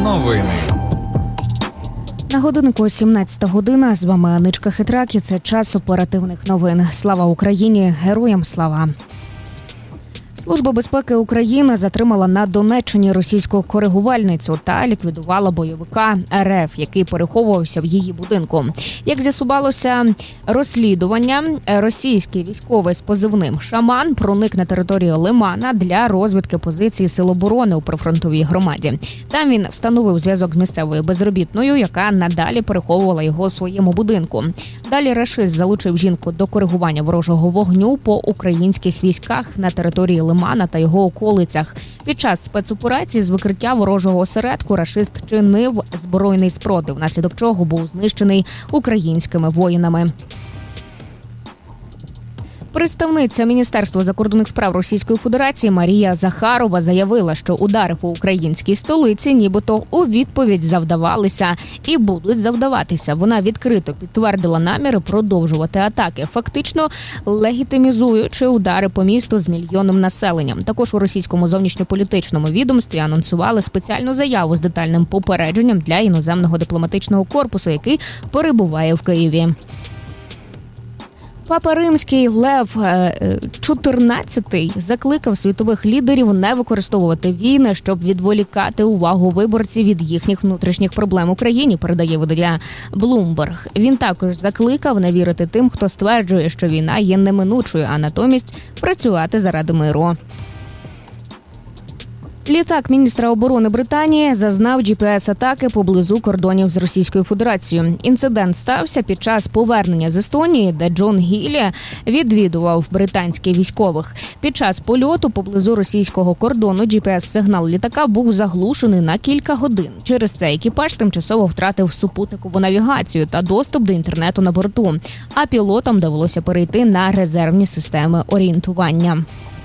Новини. На годиннику 17 година. З вами Аничка Хитрак і це час оперативних новин. Слава Україні! Героям слава! Служба безпеки України затримала на Донеччині російську коригувальницю та ліквідувала бойовика РФ, який переховувався в її будинку. Як з'ясувалося розслідування, російський військовий з позивним «Шаман» проник на територію Лимана для розвідки позиції Сил оборони у прифронтовій громаді. Там він встановив зв'язок з місцевою безробітною, яка надалі переховувала його у своєму будинку. Далі рашист залучив жінку до коригування ворожого вогню по українських військах на території Лимана та його околицях. Під час спецоперації з викриття ворожого осередку рашист чинив збройний спротив, внаслідок чого був знищений українськими воїнами. Представниця Міністерства закордонних справ Російської Федерації Марія Захарова заявила, що удари по українській столиці нібито у відповідь завдавалися і будуть завдаватися. Вона відкрито підтвердила наміри продовжувати атаки, фактично легітимізуючи удари по місту з мільйонним населенням. Також у російському зовнішньополітичному відомстві анонсували спеціальну заяву з детальним попередженням для іноземного дипломатичного корпусу, який перебуває в Києві. Папа Римський Лев XIV закликав світових лідерів не використовувати війни, щоб відволікати увагу виборців від їхніх внутрішніх проблем в Україні, передає видання Bloomberg. Він також закликав не вірити тим, хто стверджує, що війна є неминучою, а натомість працювати заради миру. Літак міністра оборони Британії зазнав GPS-атаки поблизу кордонів з Російською Федерацією. Інцидент стався під час повернення з Естонії, де Джон Гіллі відвідував британських військових. Під час польоту поблизу російського кордону GPS-сигнал літака був заглушений на кілька годин. Через це екіпаж тимчасово втратив супутникову навігацію та доступ до інтернету на борту, а пілотам довелося перейти на резервні системи орієнтування.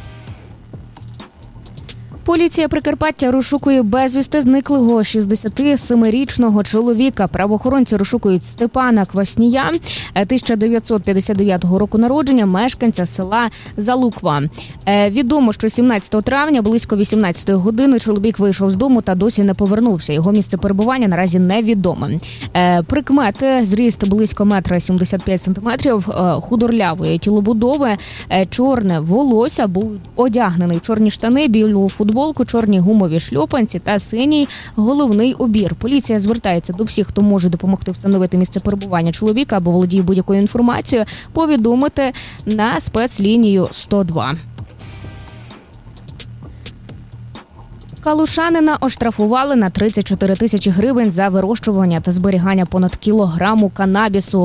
Поліція Прикарпаття розшукує безвісти зниклого 67-річного чоловіка. Правоохоронці розшукують Степана Кваснія, 1959 року народження, мешканця села Залуква. Відомо, що 17 травня близько 18 години чоловік вийшов з дому та досі не повернувся. Його місце перебування наразі невідоме. Прикмети: зріст близько 1,75 м, худорлявої тілобудови, чорне волосся, був одягнений в чорні штани, білу футболку, чорні гумові шльопанці та синій головний убір. Поліція звертається до всіх, хто може допомогти встановити місце перебування чоловіка або володіє будь-якою інформацією, повідомити на спецлінію 102. Калушанина оштрафували на 34 тисячі гривень за вирощування та зберігання понад кілограму канабісу.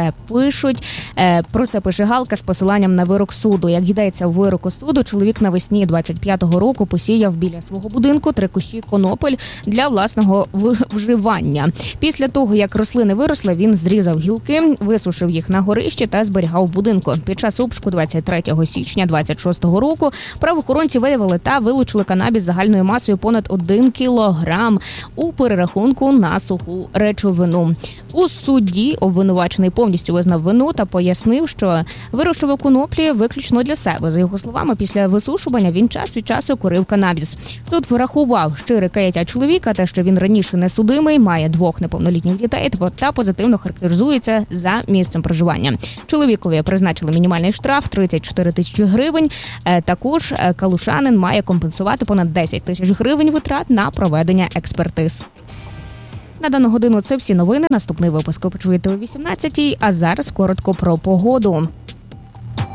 Про це пише Галка з посиланням на вирок суду. Як йдеться у вироку суду, чоловік навесні 25-го року посіяв біля свого будинку 3 кущі конопель для власного вживання. Після того, як рослини виросли, він зрізав гілки, висушив їх на горищі та зберігав в будинку. Під час обшуку 23 січня 26-го року правоохоронці виявили та вилучили канабіс загальною масою понад 1 кілограм у перерахунку на суху речовину. У суді обвинувачений повністю визнав вину та пояснив, що вирощував коноплі виключно для себе. За його словами, після висушування він час від часу курив канабіс. Суд врахував щире каяття чоловіка, те, що він раніше не судимий, має 2 неповнолітніх дітей та позитивно характеризується за місцем проживання. Чоловікові призначили мінімальний штраф 34 тисячі гривень. Також калушанин має компенсувати понад 10 тисяч гривень витрат на проведення експертиз. На дану годину це всі новини. Наступний випуск ви почуєте о 18-й, а зараз коротко про погоду.